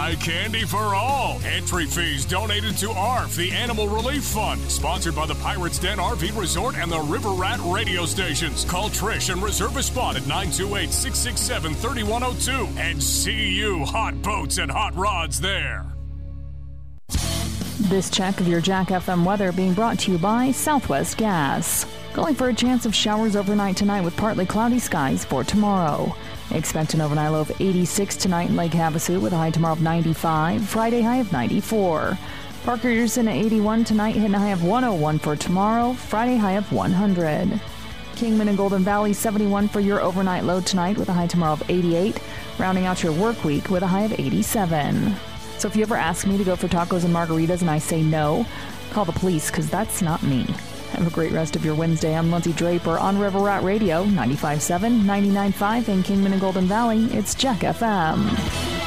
eye candy for all. Entry fees donated to ARF, the Animal Relief Fund. Sponsored by the Pirates Den RV Resort and the River Rat radio stations. Call Trish and reserve a spot at 928-667-3102. And see you hot boats and hot rods there. This check of your Jack FM weather being brought to you by Southwest Gas. Calling for a chance of showers overnight tonight with partly cloudy skies for tomorrow. Expect an overnight low of 86 tonight in Lake Havasu with a high tomorrow of 95, Friday high of 94. Parkerson at 81 tonight, hitting a high of 101 for tomorrow, Friday high of 100. Kingman and Golden Valley 71 for your overnight low tonight with a high tomorrow of 88, rounding out your work week with a high of 87. So if you ever ask me to go for tacos and margaritas and I say no, call the police because that's not me. Have a great rest of your Wednesday. I'm Lindsay Draper on River Rat Radio, 95.7, 99.5 in Kingman and Golden Valley. It's Jack FM.